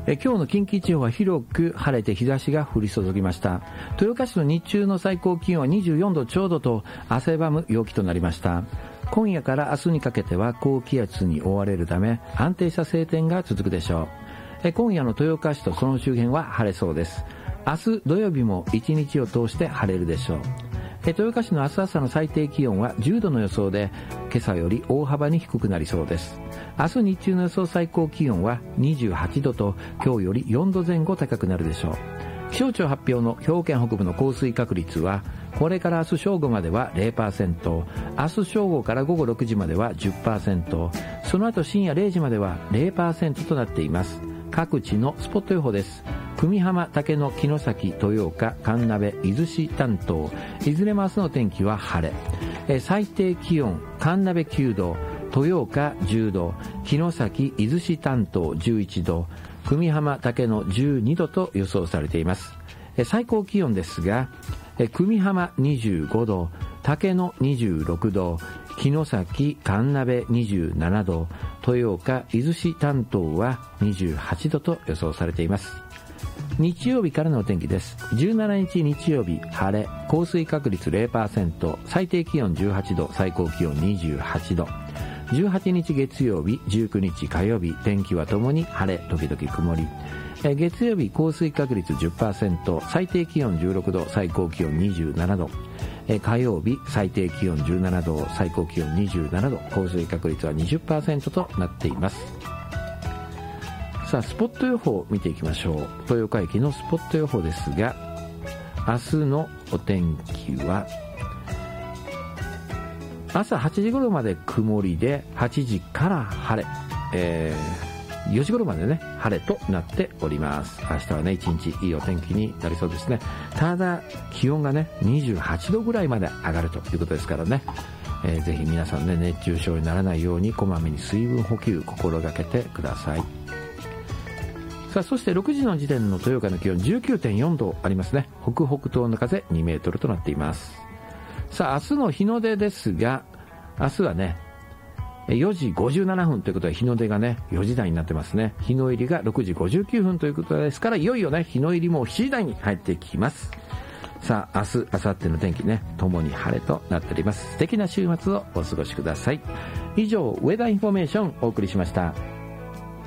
今日の近畿地方は広く晴れて日差しが降り注ぎました。豊岡市の日中の最高気温は24度ちょうどと汗ばむ陽気となりました。今夜から明日にかけては高気圧に覆われるため安定した晴天が続くでしょう。今夜の豊岡市とその周辺は晴れそうです。明日土曜日も一日を通して晴れるでしょう。豊岡市の明日朝の最低気温は10度の予想で、今朝より大幅に低くなりそうです。明日日中の予想最高気温は28度と今日より4度前後高くなるでしょう。気象庁発表の兵庫県北部の降水確率は、これから明日正午までは 0%、明日正午から午後6時までは 10%、その後深夜0時までは 0% となっています。各地のスポット予報です。久美浜、竹野、城崎、豊岡、神鍋、伊豆市担当、いずれも明日の天気は晴れ。最低気温、神鍋9度、豊岡10度、城崎、伊豆市担当11度、久美浜、竹野12度と予想されています。最高気温ですが、久美浜25度、竹野26度、城崎、神鍋27度、豊岡、伊豆市担当は28度と予想されています。日曜日からのお天気です。17日日曜日、晴れ、降水確率 0%、最低気温18度、最高気温28度。18日月曜日、19日火曜日、天気はともに晴れ、時々曇り。月曜日、降水確率 10%、最低気温16度、最高気温27度。火曜日、最低気温17度、最高気温27度、降水確率は 20% となっています。さあ、スポット予報を見ていきましょう。豊岡駅のスポット予報ですが、明日のお天気は、朝8時頃まで曇りで、8時から晴れ、4時頃までね、晴れとなっております。明日はね、一日いいお天気になりそうですね。ただ、気温がね、28度ぐらいまで上がるということですからね、ぜひ皆さんね、熱中症にならないようにこまめに水分補給心がけてください。さあ、そして6時の時点の豊岡の気温 19.4 度ありますね。北北東の風2メートルとなっています。さあ、明日の日の出ですが、明日はね、4時57分ということで日の出がね、4時台になってますね。日の入りが6時59分ということですから、いよいよね、日の入りも7時台に入ってきます。さあ、明日、明後日の天気ね、ともに晴れとなっております。素敵な週末をお過ごしください。以上、ウェザーインフォメーションお送りしました。